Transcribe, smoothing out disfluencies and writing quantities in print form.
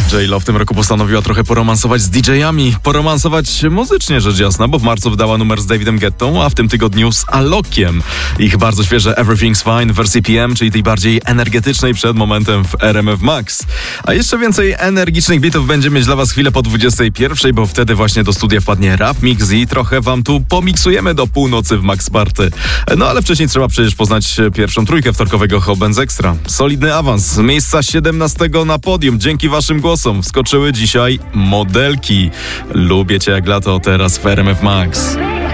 J.Lo w tym roku postanowiła trochę poromansować z DJ-ami. Poromansować muzycznie rzecz jasna, bo w marcu wydała numer z Davidem Guettą, a w tym tygodniu z Alokiem. Ich bardzo świeże Everything's Fine w wersji PM, czyli tej bardziej energetycznej przed momentem w RMF Max. A jeszcze więcej energicznych bitów będzie mieć dla was chwilę po 21, bo wtedy właśnie do studia wpadnie Rap Mix i trochę wam tu pomiksujemy do północy w Max Party. No ale wcześniej trzeba przecież poznać pierwszą trójkę wtorkowego Hobens Extra. Solidny awans, miejsca 17 na podium. Dzięki waszym głosom wskoczyły dzisiaj modelki. Lubię cię jak lato, teraz w RMF Max.